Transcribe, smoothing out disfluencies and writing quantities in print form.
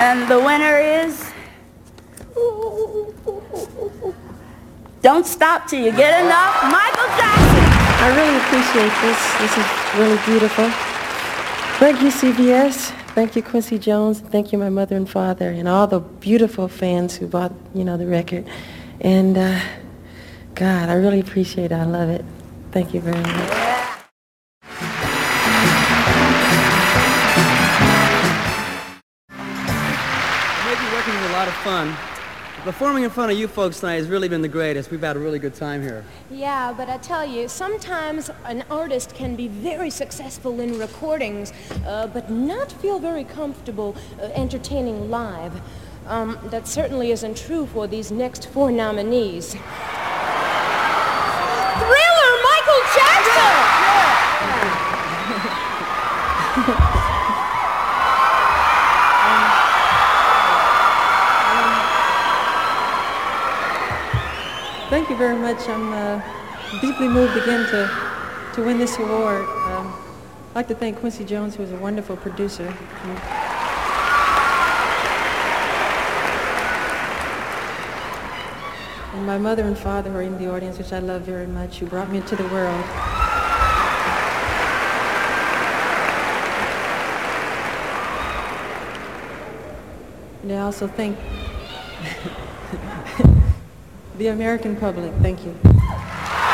And the winner is... Don't Stop Till You Get Enough, Michael Jackson. I really appreciate this. This is really beautiful. Thank you, CBS. Thank you, Quincy Jones. Thank you, my mother and father, and all the beautiful fans who bought, the record. And, God, I really appreciate it. I love it. Thank you very much. Working is a lot of fun. Performing in front of you folks tonight has really been the greatest. We've had a really good time here. Yeah, but I tell you, sometimes an artist can be very successful in recordings, but not feel very comfortable entertaining live. That certainly isn't true for these next 4 nominees. Thriller, Michael Jackson! Thank you very much. I'm deeply moved again to win this award. I'd like to thank Quincy Jones, who is a wonderful producer. And my mother and father who are in the audience, which I love very much, who brought me into the world. And I also thank the American public. Thank you.